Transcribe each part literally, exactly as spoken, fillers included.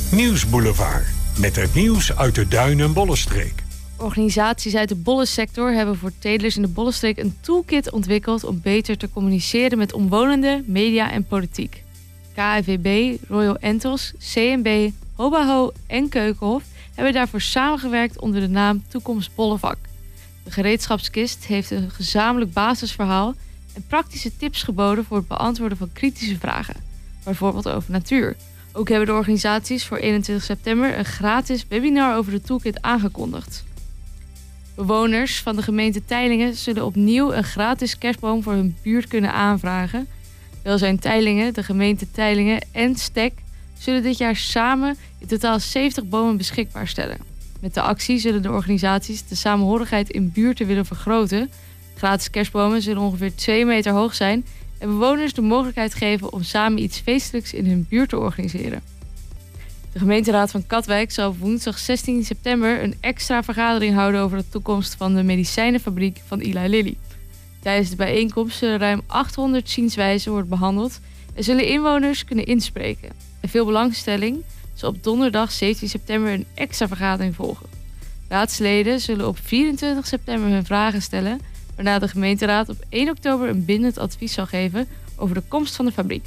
Nieuwsboulevard. Met het nieuws uit de Duin- en Bollenstreek. Organisaties uit de bollensector hebben voor telers in de Bollenstreek een toolkit ontwikkeld om beter te communiceren met omwonenden, media en politiek. K N V B, Royal Entos, C N B, Hobaho en Keukenhof hebben daarvoor samengewerkt onder de naam Toekomst Bollenvak. De gereedschapskist heeft een gezamenlijk basisverhaal en praktische tips geboden voor het beantwoorden van kritische vragen, bijvoorbeeld over natuur. Ook hebben de organisaties voor eenentwintig september een gratis webinar over de toolkit aangekondigd. Bewoners van de gemeente Teylingen zullen opnieuw een gratis kerstboom voor hun buurt kunnen aanvragen. Welzijn Teylingen, de gemeente Teylingen en Stek zullen dit jaar samen in totaal zeventig bomen beschikbaar stellen. Met de actie zullen de organisaties de samenhorigheid in buurten willen vergroten. Gratis kerstbomen zullen ongeveer twee meter hoog zijn en bewoners de mogelijkheid geven om samen iets feestelijks in hun buurt te organiseren. De gemeenteraad van Katwijk zal woensdag zestien september een extra vergadering houden over de toekomst van de medicijnenfabriek van Eli Lilly. Tijdens de bijeenkomst zullen ruim achthonderd zienswijzen worden behandeld en zullen inwoners kunnen inspreken. En veel belangstelling zal op donderdag zeventien september een extra vergadering volgen. Raadsleden zullen op vierentwintig september hun vragen stellen, waarna de gemeenteraad op één oktober een bindend advies zal geven over de komst van de fabriek.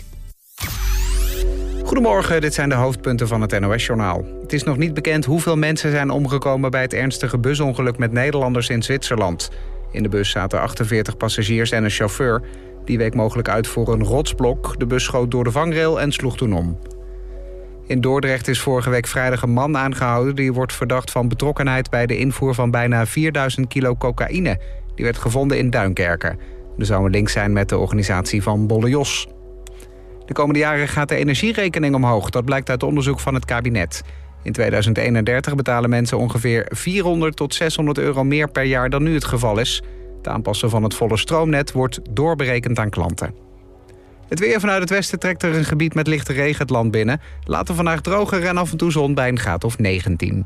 Goedemorgen, dit zijn de hoofdpunten van het N O S-journaal. Het is nog niet bekend hoeveel mensen zijn omgekomen bij het ernstige busongeluk met Nederlanders in Zwitserland. In de bus zaten achtenveertig passagiers en een chauffeur. Die week mogelijk uit voor een rotsblok. De bus schoot door de vangrail en sloeg toen om. In Dordrecht is vorige week vrijdag een man aangehouden. Die wordt verdacht van betrokkenheid bij de invoer van bijna vierduizend kilo cocaïne. Die werd gevonden in Duinkerken. Er zou een link zijn met de organisatie van Bolle Jos. De komende jaren gaat de energierekening omhoog. Dat blijkt uit onderzoek van het kabinet. In tweeduizend eenendertig betalen mensen ongeveer vierhonderd tot zeshonderd euro meer per jaar dan nu het geval is. Het aanpassen van het volle stroomnet wordt doorberekend aan klanten. Het weer vanuit het westen trekt er een gebied met lichte regen het land binnen. Later vandaag droger en af en toe zon bij een graad of negentien.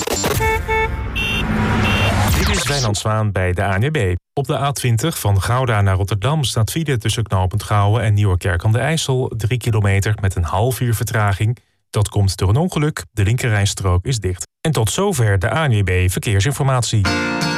Dit is Wijnand Zwaan bij de A N W B. Op de A twintig van Gouda naar Rotterdam staat file tussen knooppunt Gouwen en Nieuwerkerk aan de IJssel. Drie kilometer met een half uur vertraging. Dat komt door een ongeluk. De linkerrijstrook is dicht. En tot zover de A N W B Verkeersinformatie.